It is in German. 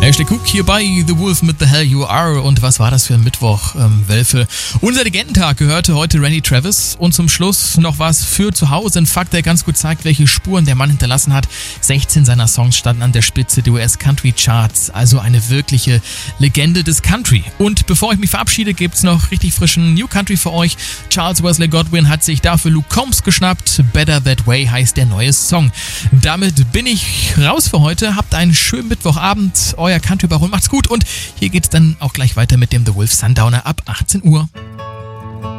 Ashley Cook hier bei The Wolf mit The Hell You Are. Und was war das für ein Mittwoch, Wölfe? Unser Legendentag gehörte heute Randy Travis. Und zum Schluss noch was für zu Hause. Ein Fakt, der ganz gut zeigt, welche Spuren der Mann hinterlassen hat. 16 seiner Songs standen an der Spitze der US-Country-Charts. Also eine wirkliche Legende des Country. Und bevor ich mich verabschiede, gibt's noch richtig frischen New Country für euch. Charles Wesley Godwin hat sich dafür Luke Combs geschnappt. Better That Way heißt der neue Song. Damit bin ich raus für heute. Habt einen schönen Mittwochabend. Euer Country Baron, macht's gut. Und hier geht's dann auch gleich weiter mit dem The Wolf Sundowner ab 18 Uhr.